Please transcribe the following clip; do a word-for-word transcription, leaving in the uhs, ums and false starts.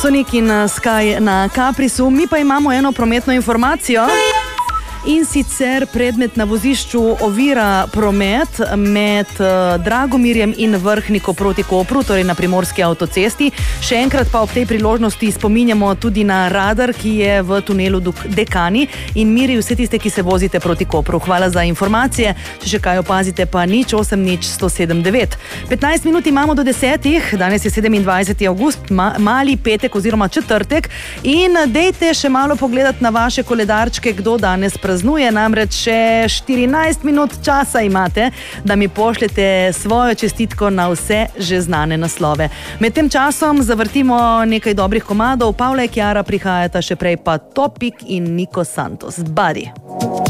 Sonic in Sky na Caprisu. Mi pa imamo eno prometno informacijo. In sicer predmet na vozišču ovira promet med Dragomirjem in Vrhniko proti Kopru, torej na primorski avtocesti. Še enkrat pa ob tej priložnosti spominjamo tudi na radar, ki je v tunelu Dekani in miri vse tiste, ki se vozite proti Kopru. Hvala za informacije. Če še kaj opazite, pa nič osem nič sto sedem devet. petnajst minut imamo do desetih, danes je sedemindvajseti avgust, ma, mali petek oziroma četrtek in dejte še malo pogledati na vaše koledarčke, kdo danes praznuje. Praznuje, namreč še štirinajst minut časa imate, da mi pošljete svojo čestitko na vse že znane naslove. Med tem časom zavrtimo nekaj dobrih komadov. Pavla Ekjara prihajata, še prej pa Topik in Niko Santos. Badi!